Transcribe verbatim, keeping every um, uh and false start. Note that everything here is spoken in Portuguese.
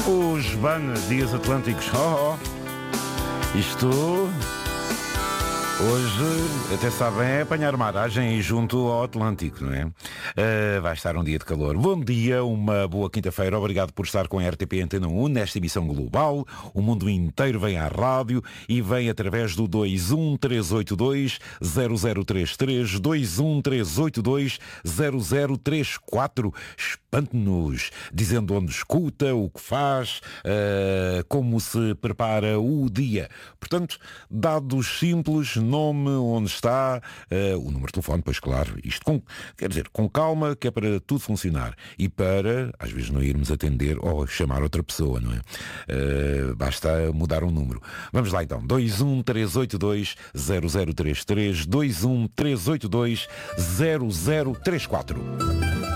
Os Ban Dias Atlânticos. Oh, oh. Isto hoje até sabem é apanhar maragem junto ao Atlântico, não é? Uh, vai estar um dia de calor. Bom dia, uma boa quinta-feira. Obrigado por estar com a R T P Antena um nesta emissão global. O mundo inteiro vem à rádio e vem através do dois um três oito dois zero zero três três, dois um três oito dois zero zero três quatro. Espante-nos, dizendo onde escuta, o que faz, uh, como se prepara o dia. Portanto, dados simples, nome, onde está, uh, o número de telefone, pois claro, isto com, quer dizer, com calma, que é para tudo funcionar. E para, às vezes, não irmos atender ou chamar outra pessoa, não é? Uh, basta mudar um número. Vamos lá então, dois um três oito dois zero zero três três, dois um três oito dois zero zero três quatro.